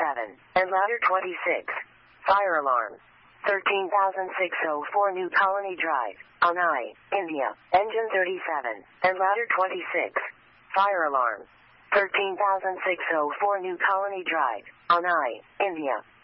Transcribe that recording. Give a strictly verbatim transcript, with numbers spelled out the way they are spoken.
thirty-seven, and ladder twenty-six. Fire alarm. thirteen thousand six hundred four New Colony Drive, Chennai, India. Engine thirty-seven, and ladder twenty-six. Fire alarm. thirteen thousand six hundred four New Colony Drive, Chennai, India.